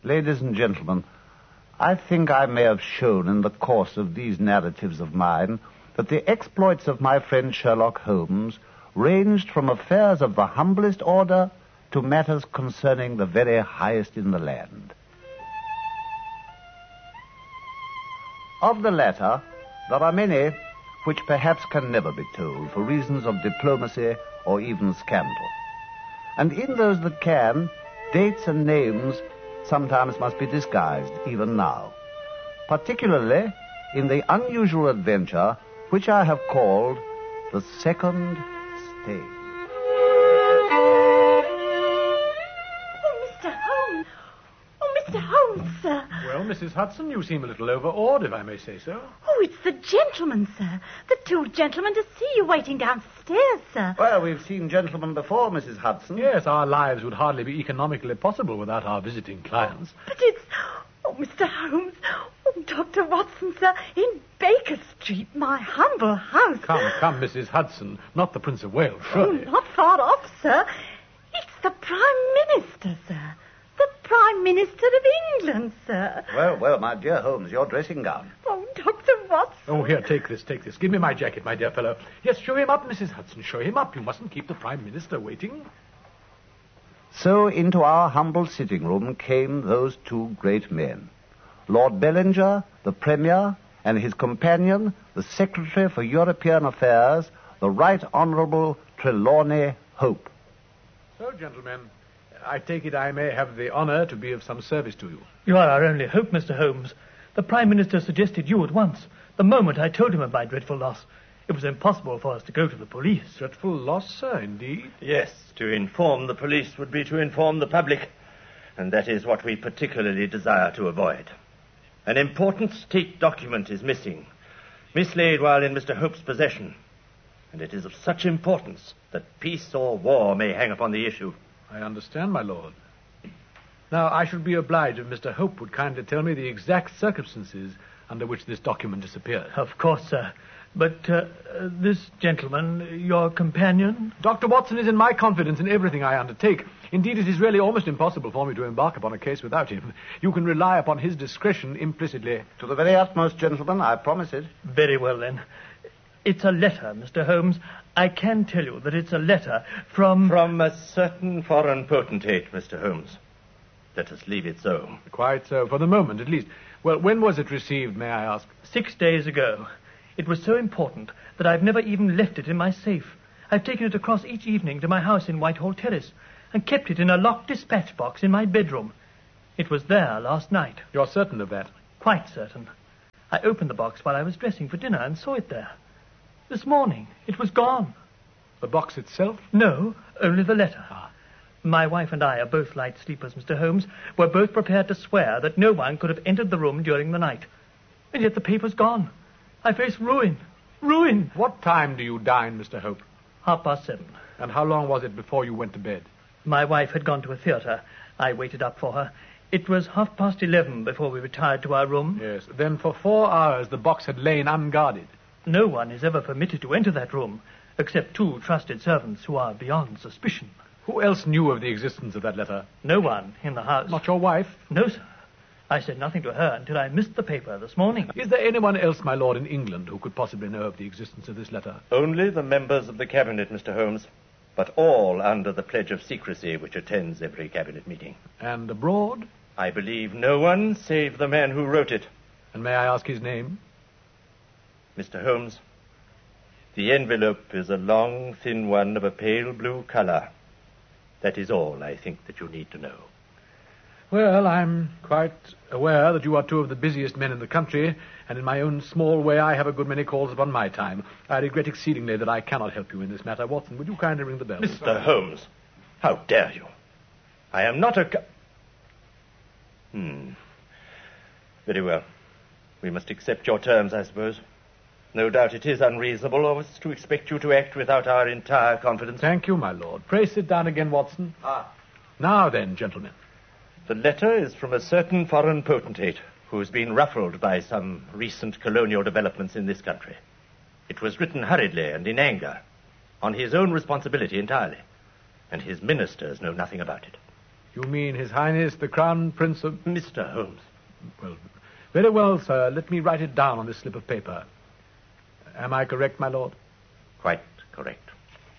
Ladies and gentlemen, I think I may have shown in the course of these narratives of mine that the exploits of my friend Sherlock Holmes ranged from affairs of the humblest order to matters concerning the very highest in the land. Of the latter, there are many which perhaps can never be told for reasons of diplomacy or even scandal. And in those that can, dates and names sometimes must be disguised, even now. Particularly in the unusual adventure which I have called The Second Stage. Mr. Holmes, sir. Well, Mrs. Hudson, you seem a little overawed, if I may say so. Oh, it's the gentlemen, sir. The two gentlemen to see you waiting downstairs, sir. Well, we've seen gentlemen before, Mrs. Hudson. Yes, our lives would hardly be economically possible without our visiting clients. But it's... Oh, Mr. Holmes. Oh, Dr. Watson, sir. In Baker Street, my humble house. Come, Mrs. Hudson. Not the Prince of Wales, surely. Oh, not far off, sir. It's the Prime Minister, sir. The Prime Minister of England, sir. Well, my dear Holmes, your dressing gown. Oh, Dr. Watson. Oh, here, take this. Give me my jacket, my dear fellow. Yes, show him up, Mrs. Hudson. Show him up. You mustn't keep the Prime Minister waiting. So into our humble sitting room came those two great men. Lord Bellinger, the Premier, and his companion, the Secretary for European Affairs, the Right Honourable Trelawney Hope. So, gentlemen, I take it I may have the honour to be of some service to you. You are our only hope, Mr. Holmes. The Prime Minister suggested you at once, the moment I told him of my dreadful loss. It was impossible for us to go to the police. Dreadful loss, sir, indeed. Yes, to inform the police would be to inform the public, and that is what we particularly desire to avoid. An important state document is missing, mislaid while in Mr. Hope's possession, and it is of such importance that peace or war may hang upon the issue. I understand, my lord. Now, I should be obliged if Mr. Hope would kindly tell me the exact circumstances under which this document disappeared. Of course, sir. But this gentleman, your companion? Dr. Watson is in my confidence in everything I undertake. Indeed, it is really almost impossible for me to embark upon a case without him. You can rely upon his discretion implicitly. To the very utmost, gentlemen, I promise it. Very well, then. It's a letter, Mr. Holmes. I can tell you that it's a letter from... From a certain foreign potentate, Mr. Holmes. Let us leave it so. Quite so, for the moment, at least. Well, when was it received, may I ask? 6 days ago. It was so important that I've never even left it in my safe. I've taken it across each evening to my house in Whitehall Terrace and kept it in a locked dispatch box in my bedroom. It was there last night. You're certain of that? Quite certain. I opened the box while I was dressing for dinner and saw it there. This morning, it was gone. The box itself? No, only the letter. My wife and I are both light sleepers, Mr. Holmes. We're both prepared to swear that no one could have entered the room during the night. And yet the paper's gone. I face ruin. Ruin. What time do you dine, Mr. Hope? 7:30. And how long was it before you went to bed? My wife had gone to a theatre. I waited up for her. It was 11:30 before we retired to our room. Yes. Then for 4 hours the box had lain unguarded. No one is ever permitted to enter that room, except 2 trusted servants who are beyond suspicion. Who else knew of the existence of that letter? No one in the house. Not your wife? No, sir. I said nothing to her until I missed the paper this morning. Is there anyone else, my lord, in England who could possibly know of the existence of this letter? Only the members of the Cabinet, Mr. Holmes, but all under the pledge of secrecy which attends every Cabinet meeting. And abroad? I believe no one save the man who wrote it. And may I ask his name? Mr. Holmes, the envelope is a long, thin one of a pale blue color. That is all I think that you need to know. Well, I'm quite aware that you are 2 of the busiest men in the country, and in my own small way I have a good many calls upon my time. I regret exceedingly that I cannot help you in this matter. Watson, would you kindly ring the bell? Mr. Holmes, how dare you? I am not a... Very well. We must accept your terms, I suppose. No doubt it is unreasonable of us to expect you to act without our entire confidence. Thank you, my lord. Pray sit down again, Watson. Now then, gentlemen. The letter is from a certain foreign potentate who has been ruffled by some recent colonial developments in this country. It was written hurriedly and in anger, on his own responsibility entirely, and his ministers know nothing about it. You mean His Highness the Crown Prince of... Mr. Holmes. Well, very well, sir. Let me write it down on this slip of paper. Am I correct, my lord? Quite correct.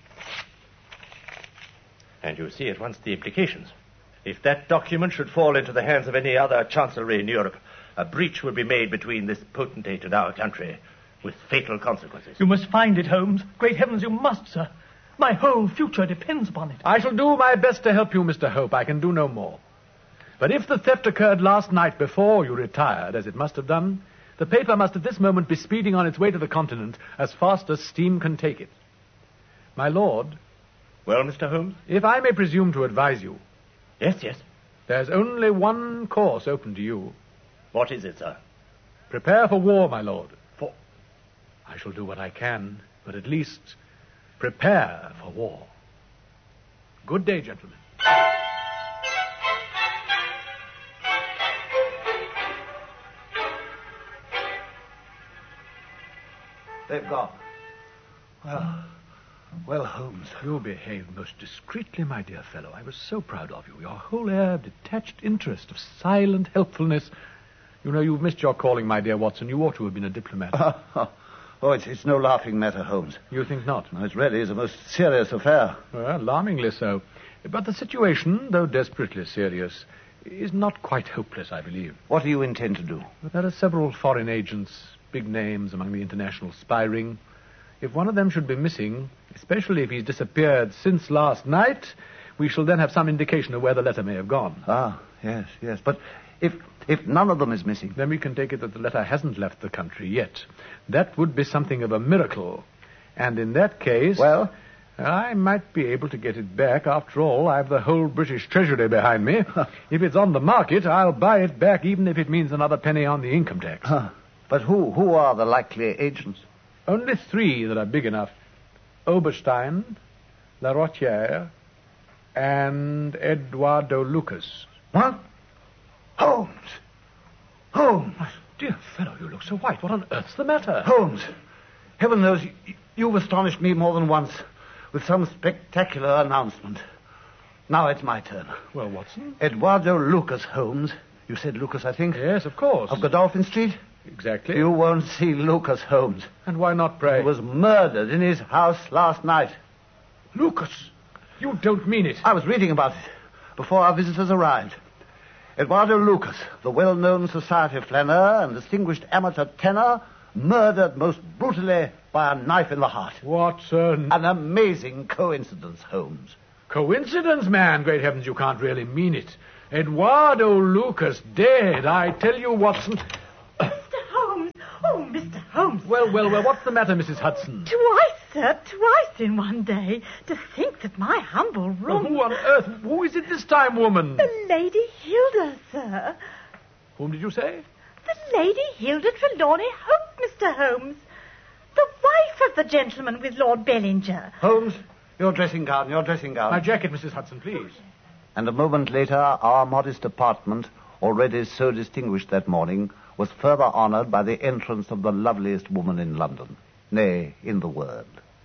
And you see at once the implications. If that document should fall into the hands of any other chancellery in Europe, a breach would be made between this potentate and our country, with fatal consequences. You must find it, Holmes. Great heavens, you must, sir. My whole future depends upon it. I shall do my best to help you, Mr. Hope. I can do no more. But if the theft occurred last night before you retired, as it must have done, the paper must at this moment be speeding on its way to the continent as fast as steam can take it. My lord... Well, Mr. Holmes? If I may presume to advise you... Yes, yes. There's only one course open to you. What is it, sir? Prepare for war, my lord. For... I shall do what I can, but at least prepare for war. Good day, gentlemen. They've gone. Well, Holmes. You behaved most discreetly, my dear fellow. I was so proud of you. Your whole air of detached interest, of silent helpfulness. You know, you've missed your calling, my dear Watson. You ought to have been a diplomat. It's no laughing matter, Holmes. You think not? No, it really is a most serious affair. Well, alarmingly so. But the situation, though desperately serious, is not quite hopeless, I believe. What do you intend to do? But there are several foreign agents, big names among the international spy ring. If one of them should be missing, especially if he's disappeared since last night, we shall then have some indication of where the letter may have gone. Ah, yes. But if none of them is missing... Then we can take it that the letter hasn't left the country yet. That would be something of a miracle. And in that case... Well? I might be able to get it back. After all, I've the whole British Treasury behind me. If it's on the market, I'll buy it back, even if it means another penny on the income tax. But who are the likely agents? Only 3 that are big enough. Oberstein, La Rotière, and Eduardo Lucas. What? Holmes! My dear fellow, you look so white. What on earth's the matter? Holmes! Heaven knows you've astonished me more than once with some spectacular announcement. Now it's my turn. Well, Watson? Eduardo Lucas, Holmes. You said Lucas, I think? Yes, of course. Of Godolphin Street? Exactly. You won't see Lucas, Holmes. And why not, pray? He was murdered in his house last night. Lucas! You don't mean it. I was reading about it before our visitors arrived. Eduardo Lucas, the well-known society flaneur and distinguished amateur tenor, murdered most brutally by a knife in the heart. What An amazing coincidence, Holmes. Coincidence, man? Great heavens, you can't really mean it. Eduardo Lucas dead. I tell you, Watson... Mr. Holmes! Oh, Mr. Holmes! Well, what's the matter, Mrs. Hudson? Twice, sir, twice in one day. To think that my humble room... Well, who on earth? Who is it this time, woman? The Lady Hilda, sir. Whom did you say? The Lady Hilda Trelawney Hope, Mr. Holmes. The wife of the gentleman with Lord Bellinger. Holmes, your dressing gown. My jacket, Mrs. Hudson, please. And a moment later, our modest apartment, already so distinguished that morning, was further honoured by the entrance of the loveliest woman in London, nay, in the world.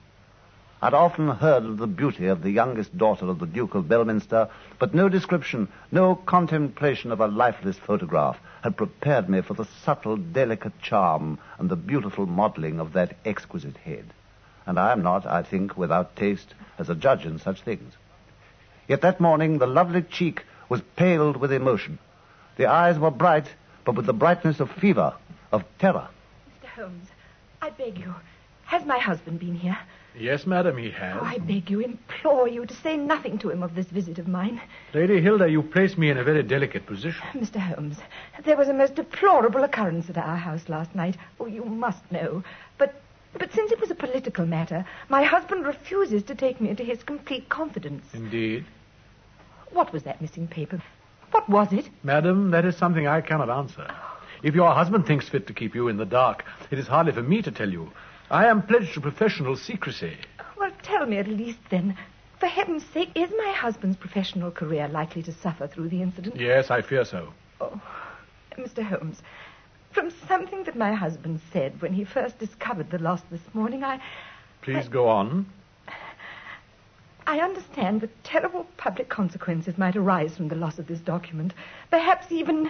I'd often heard of the beauty of the youngest daughter of the Duke of Belminster, but no description, no contemplation of a lifeless photograph had prepared me for the subtle, delicate charm and the beautiful modelling of that exquisite head. And I am not, I think, without taste as a judge in such things. Yet that morning the lovely cheek was paled with emotion. The eyes were bright, but with the brightness of fever, of terror. Mr. Holmes, I beg you, has my husband been here? Yes, madam, he has. Oh, I beg you, implore you to say nothing to him of this visit of mine. Lady Hilda, you place me in a very delicate position. Mr. Holmes, there was a most deplorable occurrence at our house last night. Oh, you must know. But since it was a political matter, my husband refuses to take me into his complete confidence. Indeed. What was that missing paper? What was it? Madam, that is something I cannot answer. If your husband thinks fit to keep you in the dark, it is hardly for me to tell you. I am pledged to professional secrecy. Well, tell me at least then. For heaven's sake, is my husband's professional career likely to suffer through the incident? Yes, I fear so. Oh, Mr. Holmes, from something that my husband said when he first discovered the loss this morning, Please go on. I understand that terrible public consequences might arise from the loss of this document. Perhaps even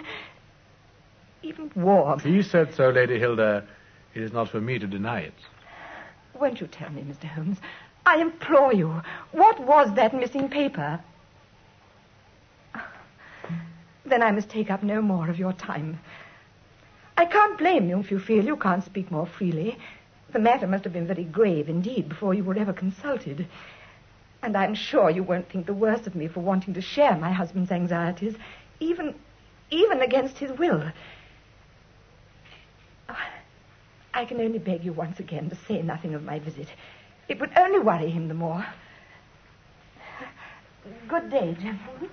war. He said so, Lady Hilda. It is not for me to deny it. Won't you tell me, Mr. Holmes? I implore you. What was that missing paper? Then I must take up no more of your time. I can't blame you if you feel you can't speak more freely. The matter must have been very grave indeed before you were ever consulted. And I'm sure you won't think the worse of me for wanting to share my husband's anxieties, even against his will. I can only beg you once again to say nothing of my visit. It would only worry him the more. Good day, gentlemen.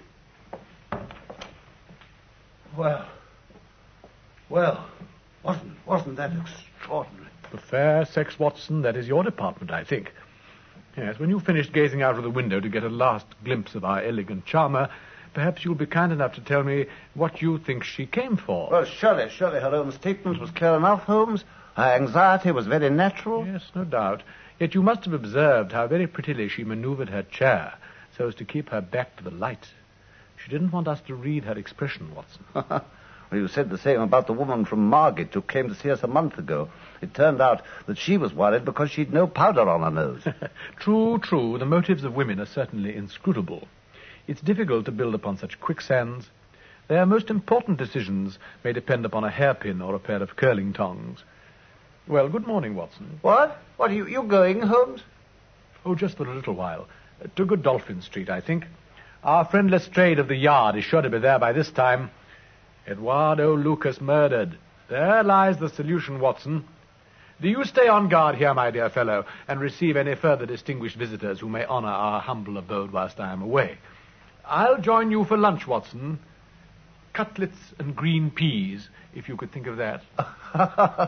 Well, wasn't that extraordinary? The fair sex, Watson, that is your department, I think. Yes, when you've finished gazing out of the window to get a last glimpse of our elegant charmer, perhaps you'll be kind enough to tell me what you think she came for. Well, surely her own statement was clear enough, Holmes. Her anxiety was very natural. Yes, no doubt. Yet you must have observed how very prettily she maneuvered her chair so as to keep her back to the light. She didn't want us to read her expression, Watson. Well, you said the same about the woman from Margate who came to see us a month ago. It turned out that she was worried because she'd no powder on her nose. True. The motives of women are certainly inscrutable. It's difficult to build upon such quicksands. Their most important decisions may depend upon a hairpin or a pair of curling tongs. Well, good morning, Watson. What? What, are you going, Holmes? Oh, just for a little while. To Godolphin Street, I think. Our friend Lestrade of the Yard is sure to be there by this time. Eduardo Lucas murdered. There lies the solution, Watson. Do you stay on guard here, my dear fellow, and receive any further distinguished visitors who may honor our humble abode whilst I am away. I'll join you for lunch, Watson. Cutlets and green peas, if you could think of that.